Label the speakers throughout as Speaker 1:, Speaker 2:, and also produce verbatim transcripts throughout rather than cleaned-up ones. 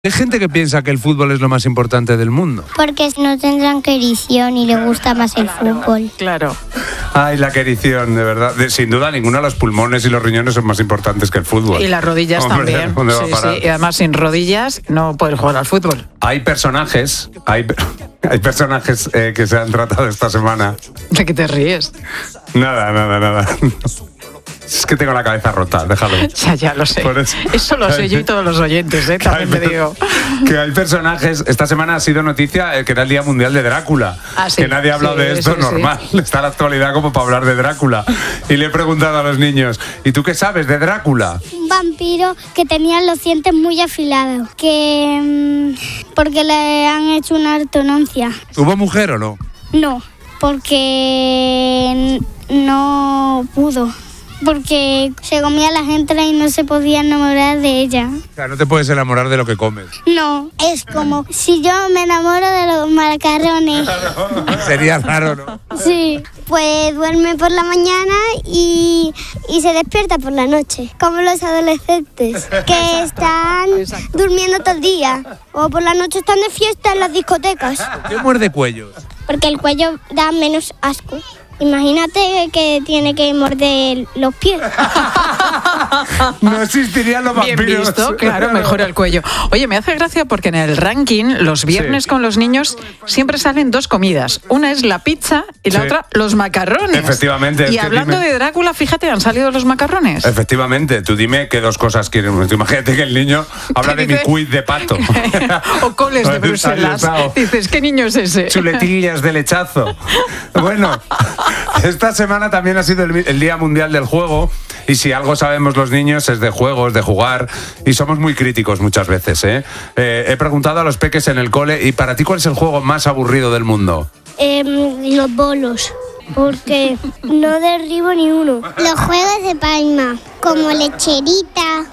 Speaker 1: Hay gente que piensa que el fútbol es lo más importante del mundo.
Speaker 2: Porque no tendrán querición y les gusta más el fútbol.
Speaker 3: Claro.
Speaker 1: Ay, la querición, de verdad. De, sin duda ninguna, los pulmones y los riñones son más importantes que el fútbol.
Speaker 3: Y las rodillas
Speaker 1: Hombre,
Speaker 3: también.
Speaker 1: ¿dónde va a
Speaker 3: Sí,
Speaker 1: parar?
Speaker 3: sí. Y además sin rodillas no puedes jugar al fútbol.
Speaker 1: Hay personajes, hay, hay personajes eh, que se han tratado esta semana.
Speaker 3: ¿De qué te ríes?
Speaker 1: Nada, nada, nada. Es que tengo la cabeza rota, déjalo.
Speaker 3: Ya, ya lo sé.
Speaker 1: Por eso.
Speaker 3: Eso lo sé yo y todos los oyentes, ¿eh? También te digo.
Speaker 1: Que hay personajes. Esta semana ha sido noticia eh, que era el Día Mundial de Drácula.
Speaker 3: Ah, sí.
Speaker 1: Que nadie ha hablado
Speaker 3: Sí,
Speaker 1: de esto,
Speaker 3: sí,
Speaker 1: normal.
Speaker 3: sí.
Speaker 1: Está en la actualidad como para hablar de Drácula. Y le he preguntado a los niños, ¿y tú qué sabes de Drácula?
Speaker 2: Un vampiro que tenía los dientes muy afilados. Que... mmm, porque le han hecho una ortodoncia.
Speaker 1: ¿Tuvo mujer o no?
Speaker 2: No, porque no pudo. Porque se comía a la gente y no se podía enamorar de ella.
Speaker 1: O sea, no te puedes enamorar de lo que comes.
Speaker 2: No, es como si yo me enamoro de los macarrones.
Speaker 1: Sería raro, ¿no?
Speaker 2: Sí. Pues duerme por la mañana y, y se despierta por la noche. Como los adolescentes que están durmiendo todo el día. O por la noche están de fiesta en las discotecas.
Speaker 1: ¿Qué muerde cuellos?
Speaker 2: Porque el cuello da menos asco. Imagínate que tiene que morder los pies.
Speaker 1: No existirían los
Speaker 3: Bien
Speaker 1: vampiros.
Speaker 3: visto, claro, mejora el cuello. Oye, me hace gracia porque en el ranking, los viernes
Speaker 1: Sí.
Speaker 3: con los niños, siempre salen dos comidas. Una es la pizza y la
Speaker 1: Sí.
Speaker 3: otra los macarrones.
Speaker 1: Efectivamente, es
Speaker 3: Y
Speaker 1: que
Speaker 3: hablando
Speaker 1: dime-
Speaker 3: de Drácula, fíjate, han salido los macarrones.
Speaker 1: Efectivamente, tú dime qué dos cosas quieren. Imagínate que el niño habla de mi
Speaker 3: dice?
Speaker 1: quiz de pato.
Speaker 3: O coles de
Speaker 1: Está
Speaker 3: Bruselas.
Speaker 1: ayudado.
Speaker 3: Dices, ¿qué niño es ese?
Speaker 1: Chuletillas de lechazo. Bueno, esta semana también ha sido el, el Día Mundial del Juego y si algo sabemos los niños es de juegos, de jugar y somos muy críticos muchas veces, ¿eh? Eh, he preguntado a los peques en el cole y para ti ¿cuál es el juego más aburrido del mundo?
Speaker 2: Eh, los bolos. Porque no derribo ni uno. Los juegos de palma, como lecherita,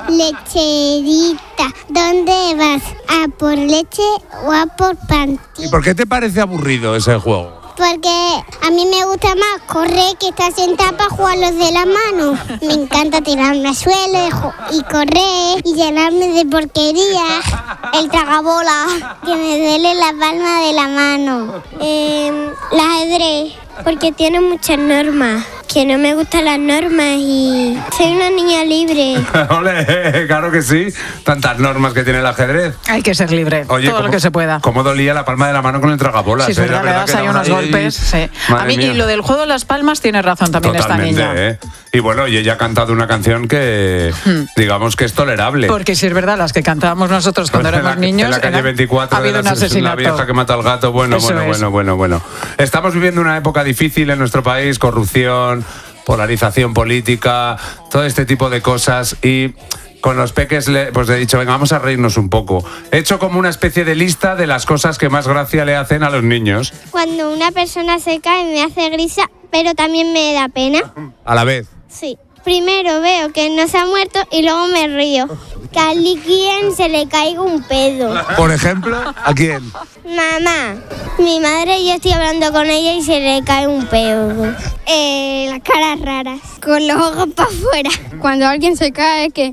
Speaker 2: lecherita. ¿Dónde vas? ¿A por leche o a por pan?
Speaker 1: ¿Y por qué te parece aburrido ese juego?
Speaker 2: Porque a mí me gusta más correr que estar sentada para jugar los de la mano. Me encanta tirarme al suelo y ju- y correr y llenarme de porquería. El tragabola, que me duele la palma de la mano. Eh, el ajedrez, porque tiene muchas normas. Que no me gustan las normas y soy una niña libre.
Speaker 1: Ole, claro que sí. Tantas normas que tiene el ajedrez.
Speaker 3: Hay que ser libre,
Speaker 1: Oye,
Speaker 3: todo lo
Speaker 1: ¿cómo-
Speaker 3: que se pueda.
Speaker 1: ¿Cómo dolía la palma de la mano con el tragabolas?
Speaker 3: Sí, es
Speaker 1: eh?
Speaker 3: verdad,
Speaker 1: La
Speaker 3: le das
Speaker 1: que
Speaker 3: ahí
Speaker 1: daban
Speaker 3: unos golpes. Sí. A
Speaker 1: Madre
Speaker 3: mí, y
Speaker 1: mía.
Speaker 3: lo del juego de las palmas tiene razón también
Speaker 1: Totalmente,
Speaker 3: esta niña.
Speaker 1: ¿eh? Y bueno, y ella ha cantado una canción que, digamos que es tolerable.
Speaker 3: Porque si es verdad, las que cantábamos nosotros cuando
Speaker 1: En la-
Speaker 3: éramos niños,
Speaker 1: en la calle
Speaker 3: eran-
Speaker 1: veinticuatro
Speaker 3: ha habido
Speaker 1: de
Speaker 3: un
Speaker 1: la,
Speaker 3: asesinato.
Speaker 1: la vieja que mata al gato. Bueno,
Speaker 3: Eso
Speaker 1: bueno,
Speaker 3: es.
Speaker 1: bueno, bueno, bueno. Estamos viviendo una época difícil en nuestro país, corrupción, polarización política, todo este tipo de cosas y con los peques le, pues he dicho, venga, vamos a reírnos un poco. He hecho como una especie de lista de las cosas que más gracia le hacen a los niños.
Speaker 2: Cuando una persona se cae me hace risa, pero también me da pena.
Speaker 1: A la vez.
Speaker 2: Sí. Primero veo que no se ha muerto y luego me río. Que a alguien se le caiga un pedo.
Speaker 1: Por ejemplo, ¿a quién?
Speaker 2: Mamá, mi madre, yo estoy hablando con ella y se le cae un pedo. Eh, las caras raras, con los ojos para afuera. Cuando alguien se cae, que...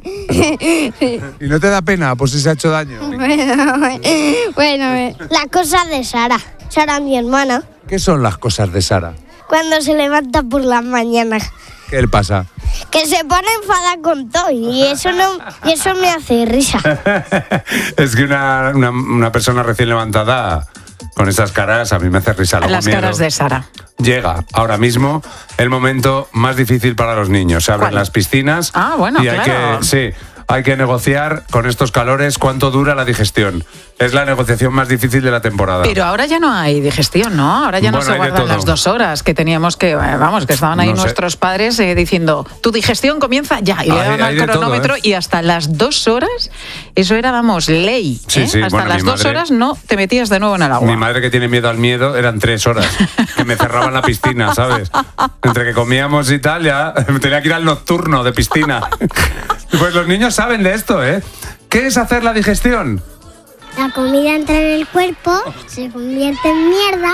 Speaker 1: ¿Y no te da pena por si se ha hecho daño?
Speaker 2: bueno, bueno, eh. Las cosas de Sara. Sara, mi hermana,
Speaker 1: ¿Qué son las cosas de Sara?
Speaker 2: cuando se levanta por las mañanas.
Speaker 1: ¿Qué le pasa?
Speaker 2: Que se pone enfadada con todo y eso no y eso me hace risa.
Speaker 1: Es que una, una, una persona recién levantada con esas caras a mí me hace risa. Luego
Speaker 3: Las
Speaker 1: miedo.
Speaker 3: caras de Sara.
Speaker 1: Llega ahora mismo el momento más difícil para los niños. Se abren
Speaker 3: ¿Cuál?
Speaker 1: las piscinas
Speaker 3: Ah, bueno,
Speaker 1: y hay
Speaker 3: claro.
Speaker 1: que, sí, hay que negociar con estos calores cuánto dura la digestión. Es la negociación más difícil de la temporada.
Speaker 3: Pero ahora ya no hay digestión, ¿no? Ahora ya no
Speaker 1: Bueno,
Speaker 3: se
Speaker 1: hay de
Speaker 3: guardan
Speaker 1: todo.
Speaker 3: las dos horas que teníamos que, eh, vamos, que estaban ahí
Speaker 1: No sé.
Speaker 3: nuestros padres eh, diciendo, tu digestión comienza ya. Y le
Speaker 1: Hay-
Speaker 3: daban
Speaker 1: hay
Speaker 3: al
Speaker 1: de todo,
Speaker 3: cronómetro
Speaker 1: ¿eh?
Speaker 3: y hasta las dos horas, eso era, vamos, ley.
Speaker 1: Sí,
Speaker 3: ¿eh?
Speaker 1: sí,
Speaker 3: hasta
Speaker 1: bueno,
Speaker 3: las
Speaker 1: mi
Speaker 3: dos
Speaker 1: madre-
Speaker 3: horas no te metías de nuevo en el agua.
Speaker 1: Mi madre, que tiene miedo al miedo, eran tres horas. Que me cerraban la piscina, ¿sabes? Entre que comíamos y tal, ya tenía que ir al nocturno de piscina. Pues los niños saben de esto, ¿eh? ¿Qué es hacer la digestión?
Speaker 2: La comida entra en el cuerpo, se convierte en mierda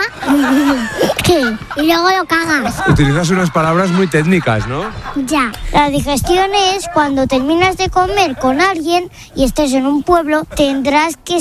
Speaker 2: y luego lo cagas.
Speaker 4: Utilizas unas palabras muy técnicas, ¿no?
Speaker 2: Ya. La digestión es cuando terminas de comer con alguien y estés en un pueblo, tendrás que